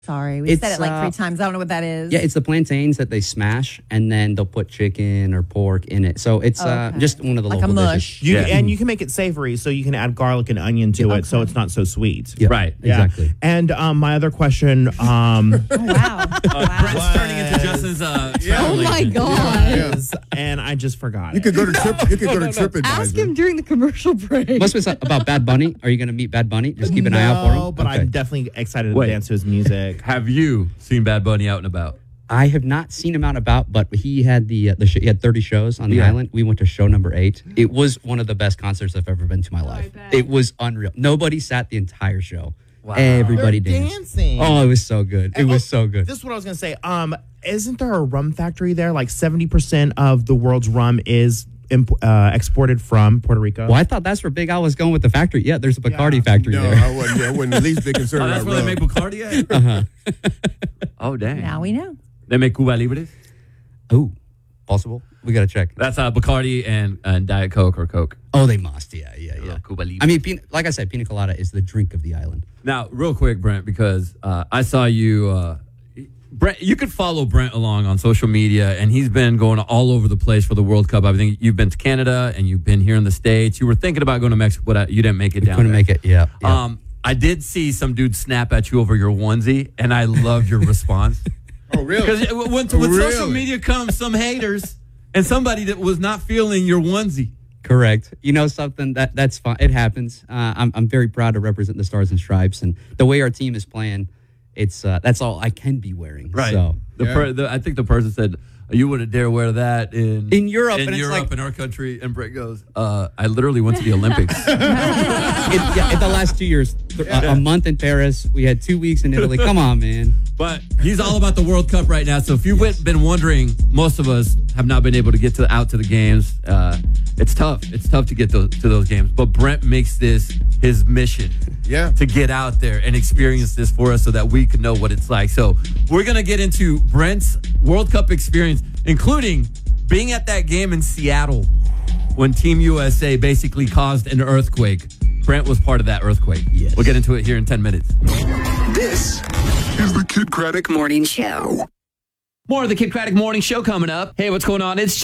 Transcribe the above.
Sorry, we said it like 3 times. I don't know what that is. Yeah, it's the plantains that they smash, and then they'll put chicken or pork in it. So it's just one of the like local a mush. dishes. And you can make it savory, so you can add garlic and onion to it, so it's not so sweet. Yeah, Right. exactly. And my other question, Wow. Brent's turning into Justin's Oh my God. is, and I just forgot. You could go to TripAdvisor. Ask him during the commercial break. What's this about Bad Bunny? Are you going to meet Bad Bunny? Just keep an eye out for him. But Okay. I'm definitely excited to dance to his music. Have you seen Bad Bunny out and about? I have not seen him out and about, but he had he had 30 shows on the island. We went to show number 8. It was one of the best concerts I've ever been to in my life. It was unreal. Nobody sat the entire show. Wow. Everybody danced. Dancing. Oh, it was so good. It was so good. This is what I was going to say. Isn't there a rum factory there? Like 70% of the world's rum is exported from Puerto Rico. Well, I thought that's where Big Al was going with the factory. Yeah, there's a Bacardi factory No, there. I wasn't the least bit concerned That's about where they rum. make Bacardi at? Oh, dang. Now we know. They make Cuba Libres? Oh, possible. We got to check. That's Bacardi and Diet Coke or Coke. Oh, they must. Yeah. Cuba Libre. I mean, like I said, pina colada is the drink of the island. Now, real quick, Brent, because I saw you... Brent, you could follow Brent along on social media, and he's been going all over the place for the World Cup. I think you've been to Canada, and you've been here in the States. You were thinking about going to Mexico, but you didn't make it down Couldn't there. make it, yeah. I did see some dude snap at you over your onesie, and I loved your response. Oh, really? Because when social media comes, some haters, and somebody that was not feeling your onesie. Correct. You know something, that's fine. It happens. I'm very proud to represent the Stars and Stripes, and the way our team is playing, it's that's all I can be wearing. Right. So I think the person said, you wouldn't dare wear that in Europe. In and Europe, it's like, in our country. And Brett goes, I literally went to the Olympics. in the last 2 years, a month in Paris. We had 2 weeks in Italy. Come on, man. But he's all about the World Cup right now. So if you've been wondering, most of us have not been able to get out to the games. It's tough. It's tough to get to those games. But Brent makes this his mission to get out there and experience this for us so that we can know what it's like. So we're going to get into Brent's World Cup experience, including being at that game in Seattle when Team USA basically caused an earthquake. Brent was part of that earthquake. Yes. We'll get into it here in 10 minutes. This is the Kid Craddock Morning Show. More of the Kid Craddock Morning Show coming up. Hey, what's going on? It's